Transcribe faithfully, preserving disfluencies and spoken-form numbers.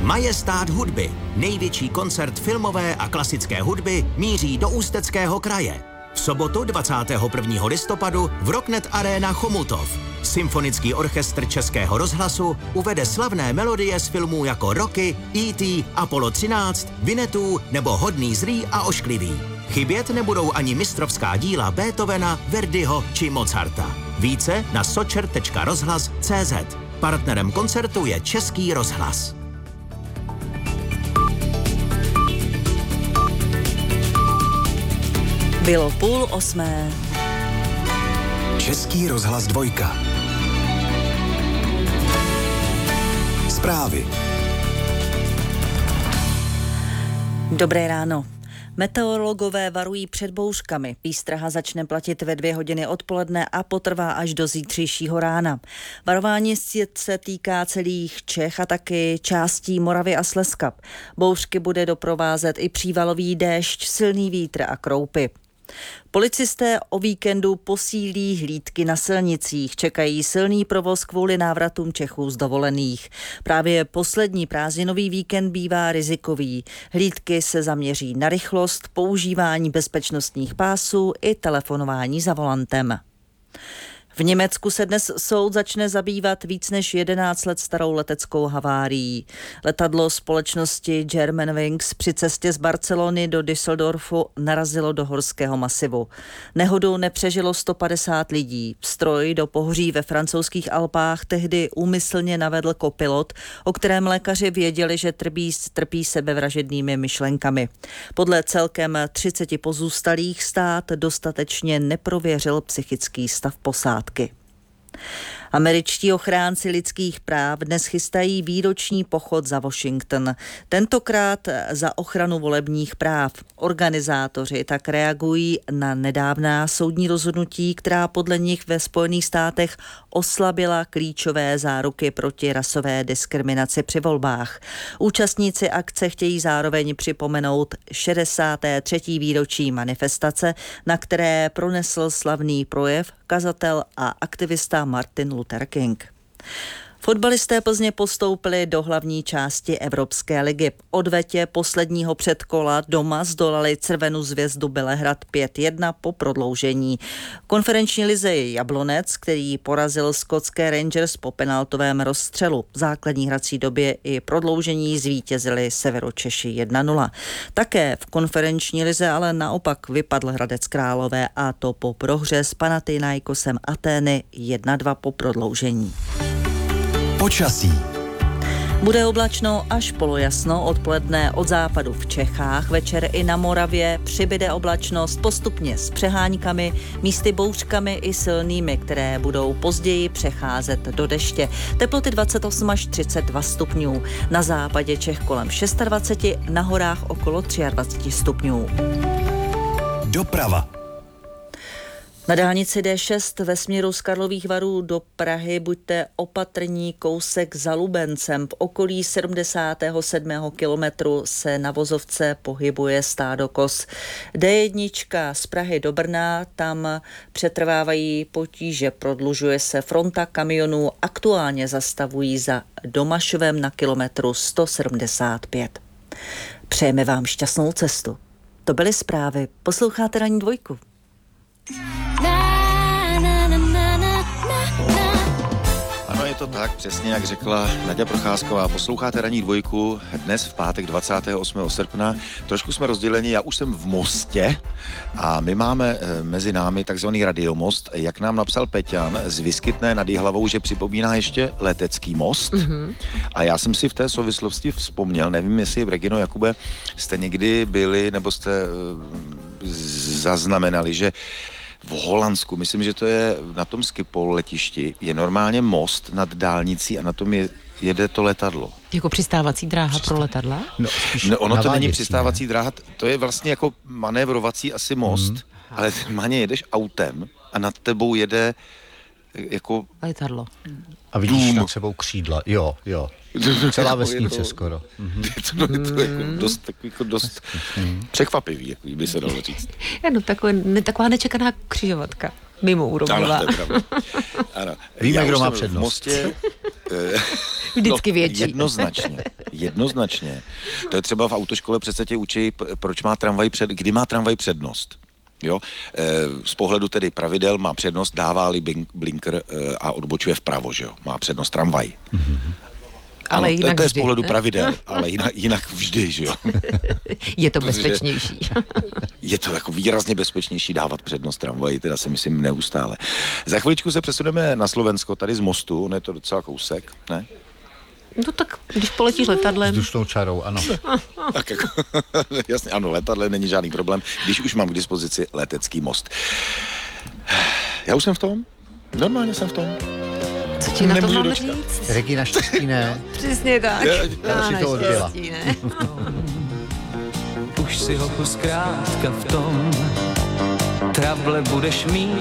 Majestát hudby, největší koncert filmové a klasické hudby, míří do Ústeckého kraje. V sobotu dvacátého prvního listopadu v Rocknet Arena Chomutov. Symfonický orchestr Českého rozhlasu uvede slavné melodie z filmů jako Rocky, E T, Apollo třináct, Winnetou nebo Hodný zlý a ošklivý. Chybět nebudou ani mistrovská díla Beethovena, Verdiho či Mozarta. Více na socher tečka rozhlas tečka cé zet. Partnerem koncertu je Český rozhlas. Bylo půl osmé. Český rozhlas dvojka. Zprávy. Dobré ráno. Meteorologové varují před bouřkami. Výstraha začne platit ve dvě hodiny odpoledne a potrvá až do zítřejšího rána. Varování se týká celých Čech a taky částí Moravy a Slezska. Bouřky bude doprovázet i přívalový déšť, silný vítr a kroupy. Policisté o víkendu posílí hlídky na silnicích, čekají silný provoz kvůli návratům Čechů z dovolených. Právě poslední prázdninový víkend bývá rizikový. Hlídky se zaměří na rychlost, používání bezpečnostních pásů i telefonování za volantem. V Německu se dnes soud začne zabývat víc než jedenáct let starou leteckou havárií. Letadlo společnosti Germanwings při cestě z Barcelony do Düsseldorfu narazilo do horského masivu. Nehodu nepřežilo sto padesát lidí. Stroj do pohoří ve francouzských Alpách tehdy úmyslně navedl kopilot, o kterém lékaři věděli, že trpí, trpí sebevražednými myšlenkami. Podle celkem třiceti pozůstalých stát dostatečně neprověřil psychický stav posádky. Američtí ochránci lidských práv dnes chystají výroční pochod za Washington. Tentokrát za ochranu volebních práv. Organizátoři tak reagují na nedávná soudní rozhodnutí, která podle nich ve Spojených státech oslabila klíčové záruky proti rasové diskriminaci při volbách. Účastníci akce chtějí zároveň připomenout šedesáté třetí výročí manifestace, na které pronesl slavný projev kazatel a aktivista Martin Luther King. Fotbalisté Plzně postoupili do hlavní části Evropské ligy. Odvetě posledního předkola doma zdolali Crvenou zvězdu Bělehrad pět jedna po prodloužení. Konferenční lize je Jablonec, který porazil skotské Rangers po penaltovém rozstřelu. V základní hrací době i prodloužení zvítězili Severočeši jedna nula. Také v konferenční lize ale naopak vypadl Hradec Králové, a to po prohře s Panathinaikosem Atény jedna dva po prodloužení. Počasí. Bude oblačno až polojasno, odpoledne od západu v Čechách, večer i na Moravě přibyde oblačnost postupně s přeháňkami, místy bouřkami i silnými, které budou později přecházet do deště. Teploty dvacet osm až třicet dva stupňů, na západě Čech kolem dvacet šest, na horách okolo dvacet tři stupňů. Doprava. Na dálnici D šest ve směru z Karlových Varů do Prahy buďte opatrní, kousek za Lubencem. V okolí sedmdesátého sedmého kilometru se na vozovce pohybuje stádo koz. D jedna z Prahy do Brna, tam přetrvávají potíže, prodlužuje se fronta kamionů, aktuálně zastavují za Domašovem na kilometru sto sedmdesát pět. Přejeme vám šťastnou cestu. To byly zprávy. Posloucháte Ranní dvojku. Ano, je to tak, přesně jak řekla Naďa Procházková. Posloucháte Ranní dvojku dnes v pátek dvacátého osmého srpna. Trošku jsme rozděleni, já už jsem v Mostě a my máme mezi námi takzvaný radiomost. Jak nám napsal Peťan z Vyskytné nad Jihlavou, že připomíná ještě letecký most. Mm-hmm. A já jsem si v té souvislosti vzpomněl, nevím, jestli, Regino, Jakube, jste někdy byli, nebo jste zaznamenali, že v Holandsku, myslím, že to je na tom Schiphol letišti, je normálně most nad dálnicí a na tom je, jede to letadlo. Jako přistávací dráha Přistá... pro letadla? No, no ono to není přistávací dráha, to je vlastně jako manévrovací asi most, mm. ale normálně jedeš autem a nad tebou jede jako letadlo. A vidíš dům. Nad sebou křídla, jo, jo. Celá vesnice to, skoro. Mm-hmm. Je to, je to jako dost, jako dost mm. překvapivý, jako by se dalo říct. No, takové, ne, taková nečekaná křižovatka. Mimo úrovňová. Ano, to je pravda. Ano. Víme, Já kdo už má jsem v přednost. Mostě, eh, Vždycky větší. Jednoznačně, jednoznačně. To je třeba v autoškole přece tě učí, p- proč má tramvaj před, kdy má tramvaj přednost. Jo? E, z pohledu tedy pravidel má přednost, dává-li blink, blinker e, a odbočuje vpravo, že jo? Má přednost tramvaj. Mm-hmm. Ale ano, jinak to, to je z vždy, pohledu ne? pravidel, ale jinak, jinak vždy, že jo? Je to Protože bezpečnější. Je to jako výrazně bezpečnější dávat přednost tramvaji, teda si myslím neustále. Za chviličku se přesuneme na Slovensko, tady z mostu, on je to docela kousek, ne? No tak, když poletíš letadlem. Vzdušnou čarou, ano. Tak jako, jasně, ano, letadle není žádný problém, když už mám k dispozici letecký most. Já už jsem v tom, normálně jsem v tom. Co ti na to Nemůžu mám dočkat. říct? Regina štěstí ne. Přesně tak. Já- já si to odbyla. naštěstí, ne? Už si ho kus zkrátka v tom trable budeš mít